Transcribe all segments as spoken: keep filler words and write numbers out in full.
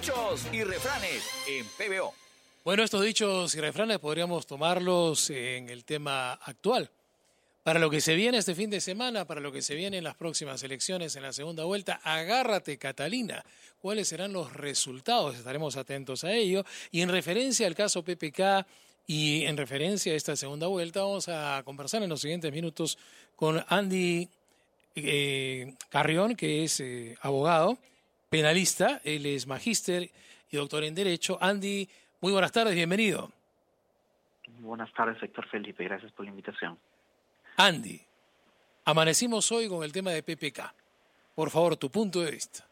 Dichos y refranes en P B O. Bueno, estos dichos y refranes podríamos tomarlos en el tema actual. Para lo que se viene este fin de semana, para lo que se viene en las próximas elecciones en la segunda vuelta, agárrate, Catalina. ¿Cuáles serán los resultados? Estaremos atentos a ello. Y en referencia al caso P P K y en referencia a esta segunda vuelta, vamos a conversar en los siguientes minutos con Andy eh, Carrión, que es eh, abogado, penalista, él es magíster y doctor en Derecho. Andy, muy buenas tardes, bienvenido. Buenas tardes, Héctor Felipe, gracias por la invitación. Andy, amanecimos hoy con el tema de P P K. Por favor, tu punto de vista.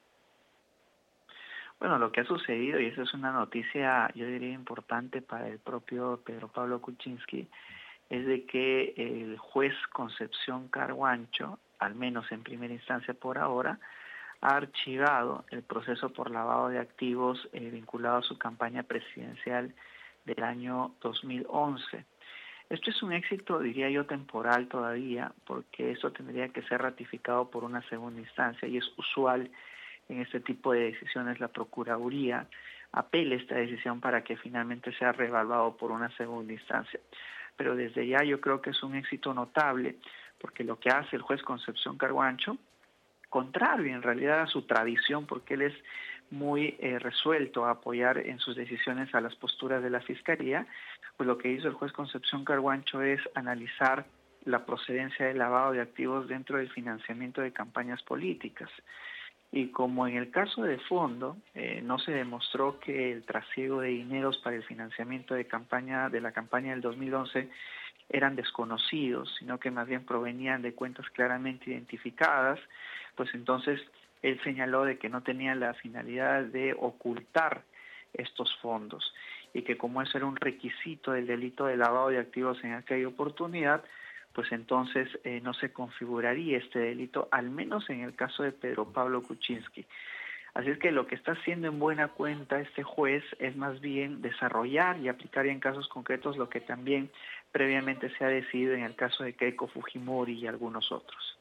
Bueno, lo que ha sucedido, y esa es una noticia, yo diría, importante para el propio Pedro Pablo Kuczynski, es de que el juez Concepción Carguancho, al menos en primera instancia por ahora, ha archivado el proceso por lavado de activos eh, vinculado a su campaña presidencial del año dos mil once. Esto es un éxito, diría yo, temporal todavía, porque esto tendría que ser ratificado por una segunda instancia y es usual en este tipo de decisiones la Procuraduría apele esta decisión para que finalmente sea reevaluado por una segunda instancia. Pero desde ya yo creo que es un éxito notable, porque lo que hace el juez Concepción Carguancho, contrario en realidad a su tradición, porque él es muy eh, resuelto a apoyar en sus decisiones a las posturas de la Fiscalía, pues lo que hizo el juez Concepción Carguancho es analizar la procedencia del lavado de activos dentro del financiamiento de campañas políticas. Y como en el caso de fondo eh, no se demostró que el trasiego de dineros para el financiamiento de campaña de la campaña del dos mil once eran desconocidos, sino que más bien provenían de cuentas claramente identificadas, pues entonces él señaló de que no tenía la finalidad de ocultar estos fondos y que como eso era un requisito del delito de lavado de activos en aquella oportunidad, pues entonces eh, no se configuraría este delito, al menos en el caso de Pedro Pablo Kuczynski. Así es que lo que está haciendo en buena cuenta este juez es más bien desarrollar y aplicar en casos concretos lo que también previamente se ha decidido en el caso de Keiko Fujimori y algunos otros.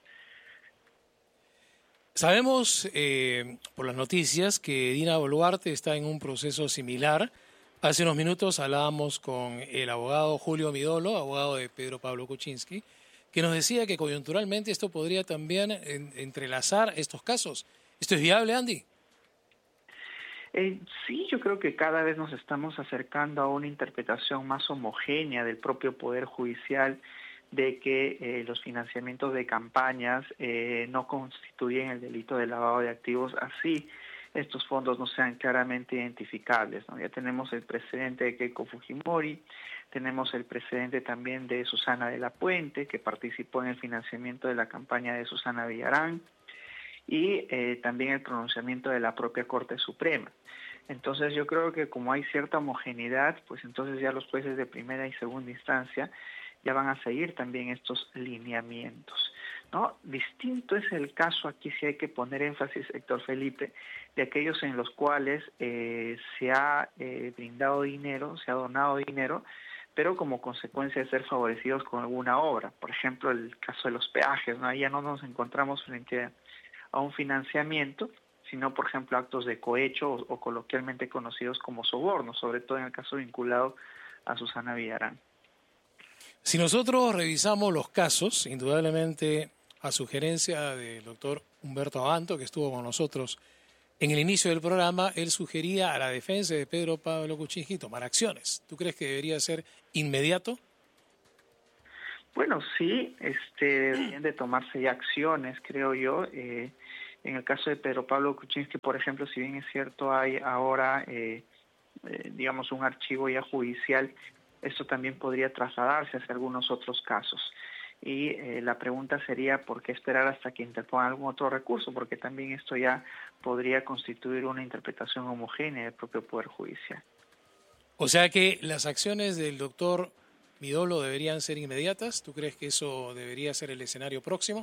Sabemos eh, por las noticias que Dina Boluarte está en un proceso similar. Hace unos minutos hablábamos con el abogado Julio Midolo, abogado de Pedro Pablo Kuczynski, que nos decía que coyunturalmente esto podría también en, entrelazar estos casos. ¿Esto es viable, Andy? Eh, sí, yo creo que cada vez nos estamos acercando a una interpretación más homogénea del propio Poder Judicial de que eh, los financiamientos de campañas eh, no constituyen el delito de lavado de activos, así estos fondos no sean claramente identificables, ¿no? Ya tenemos el precedente de Keiko Fujimori, tenemos el precedente también de Susana de la Puente, que participó en el financiamiento de la campaña de Susana Villarán, y eh, también el pronunciamiento de la propia Corte Suprema. Entonces yo creo que como hay cierta homogeneidad, pues entonces ya los jueces de primera y segunda instancia ya van a seguir también estos lineamientos, ¿no? Distinto es el caso, aquí sí hay que poner énfasis, Héctor Felipe, de aquellos en los cuales eh, se ha eh, brindado dinero, se ha donado dinero, pero como consecuencia de ser favorecidos con alguna obra. Por ejemplo, el caso de los peajes, ¿no? Ahí ya no nos encontramos frente a, a un financiamiento, sino, por ejemplo, actos de cohecho o, o coloquialmente conocidos como sobornos, sobre todo en el caso vinculado a Susana Villarán. Si nosotros revisamos los casos, indudablemente a sugerencia del doctor Humberto Abanto, que estuvo con nosotros en el inicio del programa, él sugería a la defensa de Pedro Pablo Kuczynski tomar acciones. ¿Tú crees que debería ser inmediato? Bueno, sí, este, deberían de tomarse ya acciones, creo yo. Eh, en el caso de Pedro Pablo Kuczynski, por ejemplo, si bien es cierto, hay ahora, eh, eh, digamos, un archivo ya judicial, esto también podría trasladarse hacia algunos otros casos. Y eh, la pregunta sería, ¿por qué esperar hasta que interponga algún otro recurso? Porque también esto ya podría constituir una interpretación homogénea del propio Poder Judicial. O sea que las acciones del doctor Midolo deberían ser inmediatas. ¿Tú crees que eso debería ser el escenario próximo?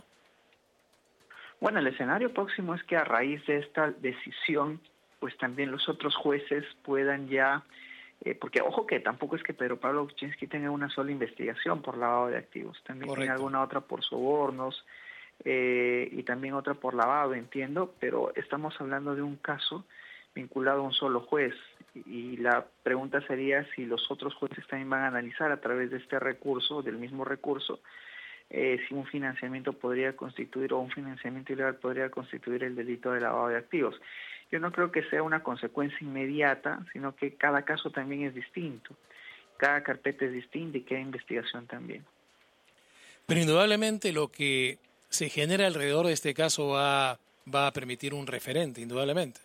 Bueno, el escenario próximo es que a raíz de esta decisión, pues también los otros jueces puedan ya... Eh, porque ojo que tampoco es que Pedro Pablo Kuczynski tenga una sola investigación por lavado de activos, también Correcto. Tiene alguna otra por sobornos eh, y también otra por lavado, entiendo, pero estamos hablando de un caso vinculado a un solo juez. Y la pregunta sería si los otros jueces también van a analizar a través de este recurso, del mismo recurso, eh, si un financiamiento podría constituir o un financiamiento ilegal podría constituir el delito de lavado de activos. Yo no creo que sea una consecuencia inmediata, sino que cada caso también es distinto. Cada carpeta es distinta y cada investigación también. Pero indudablemente lo que se genera alrededor de este caso va, va a permitir un referente, indudablemente.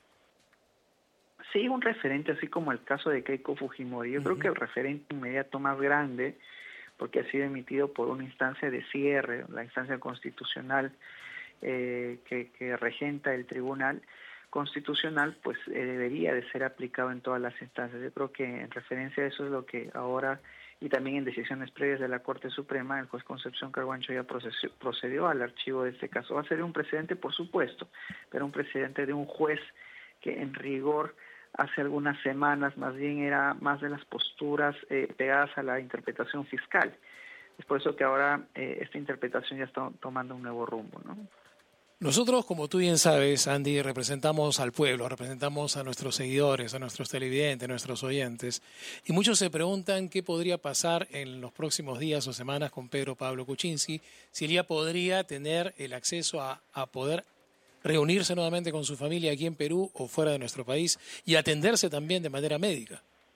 Sí, un referente, así como el caso de Keiko Fujimori. Yo uh-huh. creo que el referente inmediato más grande, porque ha sido emitido por una instancia de cierre, la instancia constitucional eh, que, que regenta el Tribunal Constitucional, pues eh, debería de ser aplicado en todas las instancias. Yo creo que en referencia a eso es lo que ahora, y también en decisiones previas de la Corte Suprema, el juez Concepción Carhuancho ya procedió, procedió al archivo de este caso. Va a ser un precedente, por supuesto, pero un precedente de un juez que en rigor hace algunas semanas más bien era más de las posturas eh, pegadas a la interpretación fiscal. Es por eso que ahora eh, esta interpretación ya está tomando un nuevo rumbo, ¿no? Nosotros, como tú bien sabes, Andy, representamos al pueblo, representamos a nuestros seguidores, a nuestros televidentes, a nuestros oyentes, y muchos se preguntan qué podría pasar en los próximos días o semanas con Pedro Pablo Kuczynski, si él ya podría tener el acceso a, a poder reunirse nuevamente con su familia aquí en Perú o fuera de nuestro país y atenderse también de manera médica.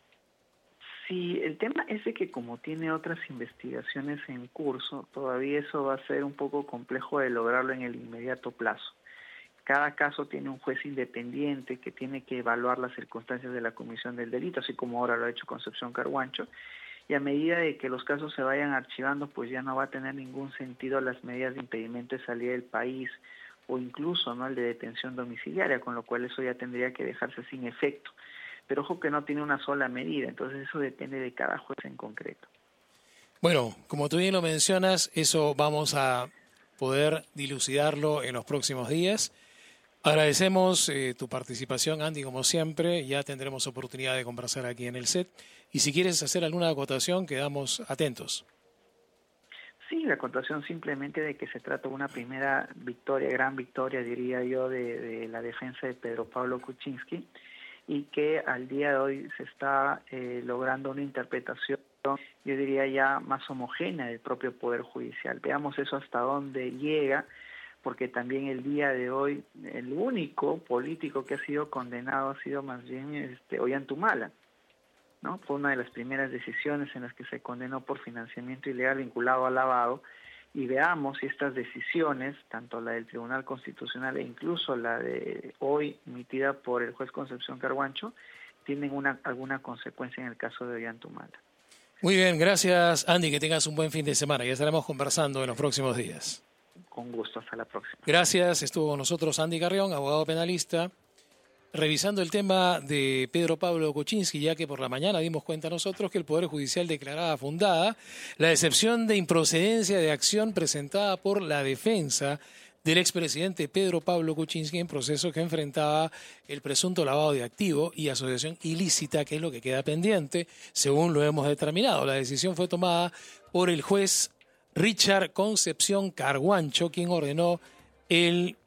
Sí, el tema es de que como tiene otras investigaciones en curso, todavía eso va a ser un poco complejo de lograrlo en el inmediato plazo. Cada caso tiene un juez independiente que tiene que evaluar las circunstancias de la comisión del delito, así como ahora lo ha hecho Concepción Carhuancho, y a medida de que los casos se vayan archivando, pues ya no va a tener ningún sentido las medidas de impedimento de salida del país o incluso no el de detención domiciliaria, con lo cual eso ya tendría que dejarse sin efecto. Pero ojo que no tiene una sola medida, entonces eso depende de cada juez en concreto. Bueno, como tú bien lo mencionas, eso vamos a poder dilucidarlo en los próximos días. Agradecemos eh, tu participación, Andy, como siempre. Ya tendremos oportunidad de conversar aquí en el set. Y si quieres hacer alguna acotación, quedamos atentos. Sí, la acotación simplemente de que se trata de una primera victoria, gran victoria, diría yo, de, de la defensa de Pedro Pablo Kuczynski, y que al día de hoy se está eh, logrando una interpretación, yo diría ya más homogénea del propio Poder Judicial. Veamos eso hasta dónde llega, porque también el día de hoy el único político que ha sido condenado ha sido más bien este, Ollantumala, ¿no? Fue una de las primeras decisiones en las que se condenó por financiamiento ilegal vinculado al lavado, y veamos si estas decisiones, tanto la del Tribunal Constitucional e incluso la de hoy emitida por el juez Concepción Carhuancho, tienen una, alguna consecuencia en el caso de Ollantumala. Muy bien, gracias Andy, que tengas un buen fin de semana. Ya estaremos conversando en los próximos días. Con gusto, hasta la próxima. Gracias, estuvo con nosotros Andy Carrión, abogado penalista, revisando el tema de Pedro Pablo Kuczynski, ya que por la mañana dimos cuenta nosotros que el Poder Judicial declaraba fundada la excepción de improcedencia de acción presentada por la defensa del expresidente Pedro Pablo Kuczynski en proceso que enfrentaba el presunto lavado de activos y asociación ilícita, que es lo que queda pendiente, según lo hemos determinado. La decisión fue tomada por el juez Richard Concepción Carhuancho, quien ordenó el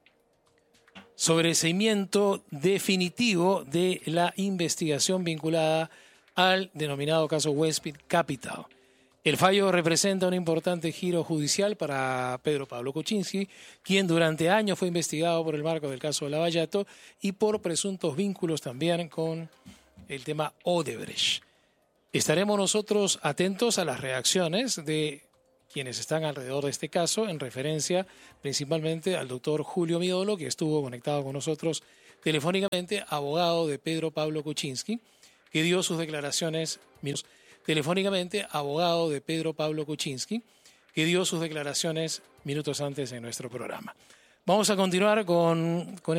sobreseimiento definitivo de la investigación vinculada al denominado caso Westfield Capital. El fallo representa un importante giro judicial para Pedro Pablo Kuczynski, quien durante años fue investigado por el marco del caso Lavallato y por presuntos vínculos también con el tema Odebrecht. Estaremos nosotros atentos a las reacciones de quienes están alrededor de este caso, en referencia principalmente al doctor Julio Midolo, que estuvo conectado con nosotros telefónicamente, abogado de Pedro Pablo Kuczynski, que dio sus declaraciones, telefónicamente abogado de Pedro Pablo Kuczynski, que dio sus declaraciones minutos antes en nuestro programa. Vamos a continuar con, con